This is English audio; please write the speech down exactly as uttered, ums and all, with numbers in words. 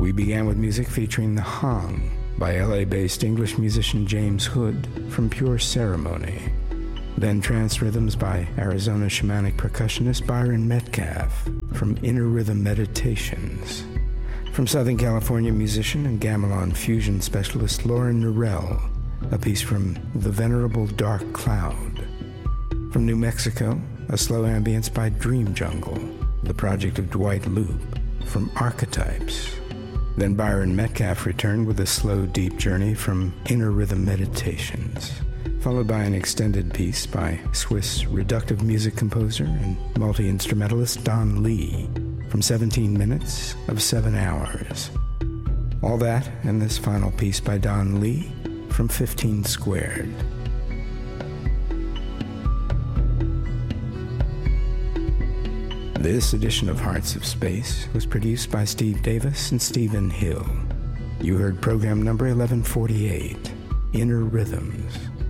We began with music featuring The Hong by L A-based English musician James Hood from Pure Ceremony. Then Trance Rhythms by Arizona shamanic percussionist Byron Metcalf from Inner Rhythm Meditations. From Southern California musician and gamelan fusion specialist Lauren Norell, a piece from The Venerable Dark Cloud. From New Mexico, a slow ambience by Dream Jungle, the project of Dwight Loop, from Archetypes. Then Byron Metcalf returned with a slow, deep journey from Inner Rhythm Meditations, followed by an extended piece by Swiss reductive music composer and multi-instrumentalist Don Lee from seventeen minutes of seven hours. All that and this final piece by Don Lee from fifteen Squared. This edition of Hearts of Space was produced by Steve Davis and Stephen Hill. You heard program number eleven forty-eight, Inner Rhythms.